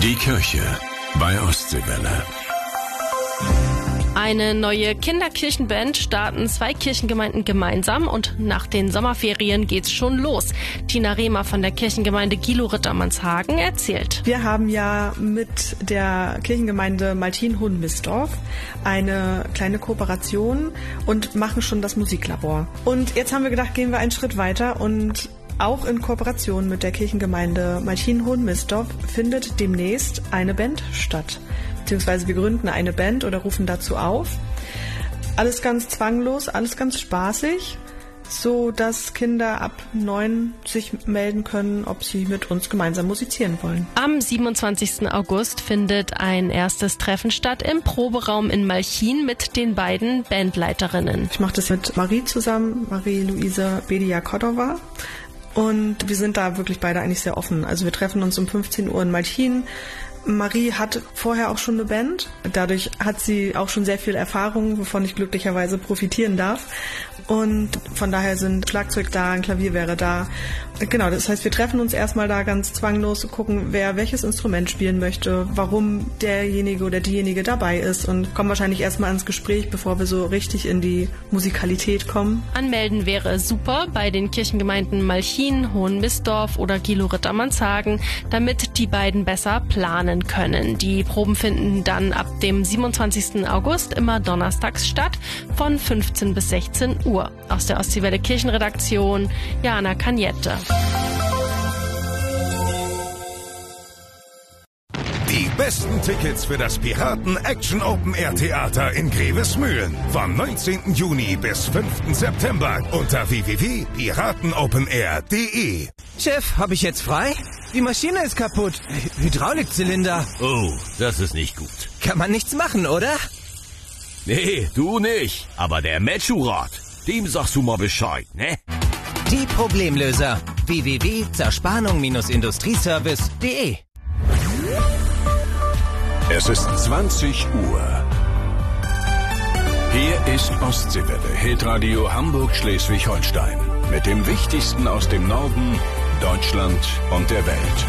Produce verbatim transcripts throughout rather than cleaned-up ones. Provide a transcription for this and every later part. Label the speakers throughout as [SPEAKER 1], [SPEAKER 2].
[SPEAKER 1] Die Kirche bei Ostseewelle.
[SPEAKER 2] Eine neue Kinderkirchenband starten zwei Kirchengemeinden gemeinsam und nach den Sommerferien geht's schon los. Tina Rehmer von der Kirchengemeinde Gielo-Rittermannshagen erzählt.
[SPEAKER 3] Wir haben ja mit der Kirchengemeinde Maltin-Hohenmissdorf eine kleine Kooperation und machen schon das Musiklabor. Und jetzt haben wir gedacht, gehen wir einen Schritt weiter und auch in Kooperation mit der Kirchengemeinde Maltin-Hohenmissdorf findet demnächst eine Band statt. Beziehungsweise wir gründen eine Band oder rufen dazu auf. Alles ganz zwanglos, alles ganz spaßig, so dass Kinder ab neun sich melden können, ob sie mit uns gemeinsam musizieren wollen.
[SPEAKER 2] Am siebenundzwanzigsten August findet ein erstes Treffen statt im Proberaum in Malchin mit den beiden Bandleiterinnen.
[SPEAKER 3] Ich mache das mit Marie zusammen, Marie-Luise Bedia-Cordova. Und wir sind da wirklich beide eigentlich sehr offen. Also wir treffen uns um fünfzehn Uhr in Malchin. Marie hat vorher auch schon eine Band. Dadurch hat sie auch schon sehr viel Erfahrung, wovon ich glücklicherweise profitieren darf. Und von daher sind Schlagzeug da, ein Klavier wäre da. Genau, das heißt, wir treffen uns erstmal da ganz zwanglos, gucken, wer welches Instrument spielen möchte, warum derjenige oder diejenige dabei ist und kommen wahrscheinlich erstmal ins Gespräch, bevor wir so richtig in die Musikalität kommen.
[SPEAKER 2] Anmelden wäre super bei den Kirchengemeinden Malchin, Hohenmissdorf oder Gielo-Rittermannshagen, damit die beiden besser planen können. Die Proben finden dann ab dem siebenundzwanzigsten August immer donnerstags statt, von fünfzehn bis sechzehn Uhr. Aus der Ostseewelle Kirchenredaktion, Jana Cagnette.
[SPEAKER 4] Die besten Tickets für das Piraten Action Open Air Theater in Grevesmühlen vom neunzehnten Juni bis fünften September unter w w w punkt piratenopenair punkt d e.
[SPEAKER 5] Chef, hab ich jetzt frei? Die Maschine ist kaputt. Hydraulikzylinder.
[SPEAKER 6] Oh, das ist nicht gut.
[SPEAKER 5] Kann man nichts machen, oder?
[SPEAKER 6] Nee, du nicht. Aber der Metschurat, dem sagst du mal Bescheid, ne?
[SPEAKER 5] Die Problemlöser. w w w punkt zerspannung Industrieservice punkt d e.
[SPEAKER 1] Es ist zwanzig Uhr. Hier ist Ostseewelle, Hitradio Hamburg-Schleswig-Holstein. Mit dem Wichtigsten aus dem Norden, Deutschland und der Welt.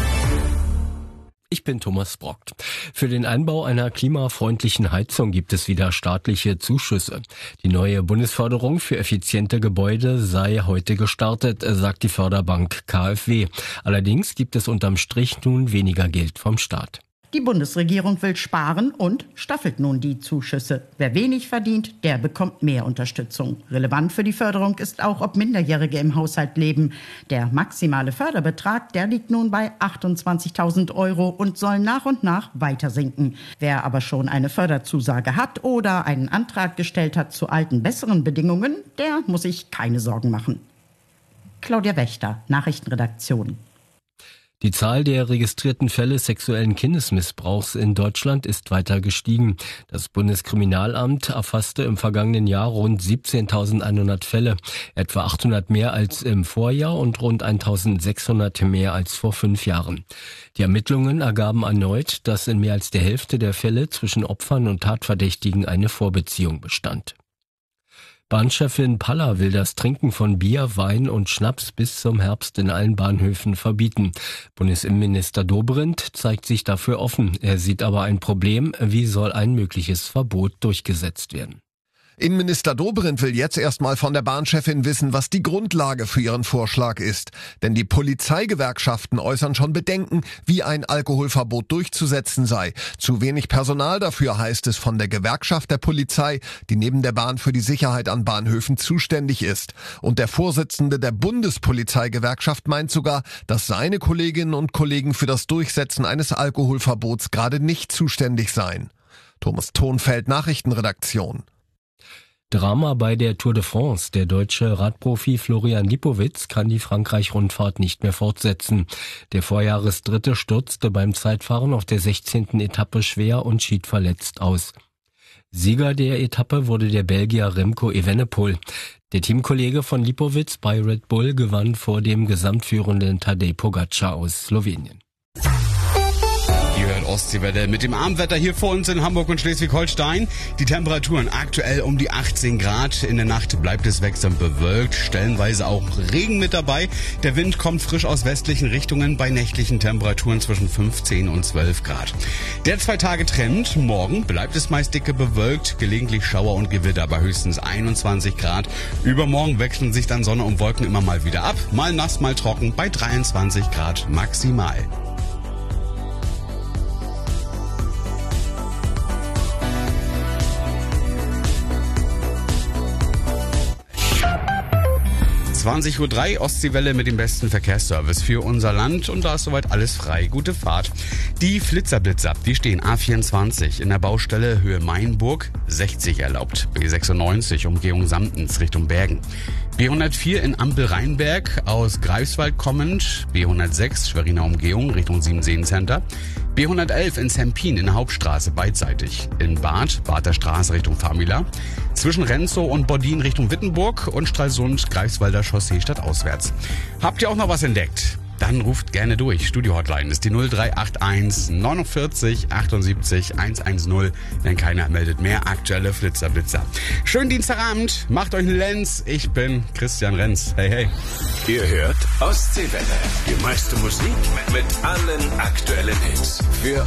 [SPEAKER 7] Ich bin Thomas Brockt. Für den Einbau einer klimafreundlichen Heizung gibt es wieder staatliche Zuschüsse. Die neue Bundesförderung für effiziente Gebäude sei heute gestartet, sagt die Förderbank K f W. Allerdings gibt es unterm Strich nun weniger Geld vom Staat.
[SPEAKER 8] Die Bundesregierung will sparen und staffelt nun die Zuschüsse. Wer wenig verdient, der bekommt mehr Unterstützung. Relevant für die Förderung ist auch, ob Minderjährige im Haushalt leben. Der maximale Förderbetrag, der liegt nun bei achtundzwanzigtausend Euro und soll nach und nach weiter sinken. Wer aber schon eine Förderzusage hat oder einen Antrag gestellt hat zu alten, besseren Bedingungen, der muss sich keine Sorgen machen. Claudia Wächter, Nachrichtenredaktion.
[SPEAKER 7] Die Zahl der registrierten Fälle sexuellen Kindesmissbrauchs in Deutschland ist weiter gestiegen. Das Bundeskriminalamt erfasste im vergangenen Jahr rund siebzehntausendeinhundert Fälle, etwa achthundert mehr als im Vorjahr und rund eintausendsechshundert mehr als vor fünf Jahren. Die Ermittlungen ergaben erneut, dass in mehr als der Hälfte der Fälle zwischen Opfern und Tatverdächtigen eine Vorbeziehung bestand. Bahnchefin Paller will das Trinken von Bier, Wein und Schnaps bis zum Herbst in allen Bahnhöfen verbieten. Bundesinnenminister Dobrindt zeigt sich dafür offen. Er sieht aber ein Problem. Wie soll ein mögliches Verbot durchgesetzt werden?
[SPEAKER 9] Innenminister Dobrindt will jetzt erstmal von der Bahnchefin wissen, was die Grundlage für ihren Vorschlag ist. Denn die Polizeigewerkschaften äußern schon Bedenken, wie ein Alkoholverbot durchzusetzen sei. Zu wenig Personal dafür, heißt es von der Gewerkschaft der Polizei, die neben der Bahn für die Sicherheit an Bahnhöfen zuständig ist. Und der Vorsitzende der Bundespolizeigewerkschaft meint sogar, dass seine Kolleginnen und Kollegen für das Durchsetzen eines Alkoholverbots gerade nicht zuständig seien. Thomas Thonfeld, Nachrichtenredaktion.
[SPEAKER 7] Drama bei der Tour de France. Der deutsche Radprofi Florian Lipowitz kann die Frankreich-Rundfahrt nicht mehr fortsetzen. Der Vorjahresdritte stürzte beim Zeitfahren auf der sechzehnten Etappe schwer und schied verletzt aus. Sieger der Etappe wurde der Belgier Remco Evenepoel. Der Teamkollege von Lipowitz bei Red Bull gewann vor dem gesamtführenden Tadej Pogačar aus Slowenien.
[SPEAKER 10] Ihr hört Ostseewelle mit dem Abendwetter hier vor uns in Hamburg und Schleswig-Holstein. Die Temperaturen aktuell um die achtzehn Grad. In der Nacht bleibt es wechselnd bewölkt, stellenweise auch Regen mit dabei. Der Wind kommt frisch aus westlichen Richtungen bei nächtlichen Temperaturen zwischen fünfzehn und zwölf Grad. Der Zwei-Tage-Trend: morgen bleibt es meist dicke bewölkt, gelegentlich Schauer und Gewitter bei höchstens einundzwanzig Grad. Übermorgen wechseln sich dann Sonne und Wolken immer mal wieder ab. Mal nass, mal trocken bei dreiundzwanzig Grad maximal. zwanzig Uhr drei, Ostseewelle mit dem besten Verkehrsservice für unser Land und da ist soweit alles frei. Gute Fahrt. Die Flitzerblitzer, die stehen A vierundzwanzig in der Baustelle Höhe Mainburg, sechzig erlaubt. B sechsundneunzig, Umgehung Samtens Richtung Bergen. B hundertvier in Ampel-Rheinberg aus Greifswald kommend, B hundertsechs Schweriner Umgehung Richtung Siebenseen Center, B hundertelf in Sempin in der Hauptstraße beidseitig, in Bad, Bader Straße Richtung Famila, zwischen Renzow und Bodin Richtung Wittenburg und Stralsund, Greifswalder Chaussee stadtauswärts. Habt ihr auch noch was entdeckt? Dann ruft gerne durch. Studio-Hotline ist die null drei acht eins neunundvierzig achtundsiebzig hundertzehn, denn keiner meldet mehr aktuelle Flitzerblitzer. Schönen Dienstagabend, macht euch einen Lenz. Ich bin Christian Renz. Hey, hey.
[SPEAKER 1] Ihr hört Ostseewelle. Die meiste Musik mit allen aktuellen Hits. Für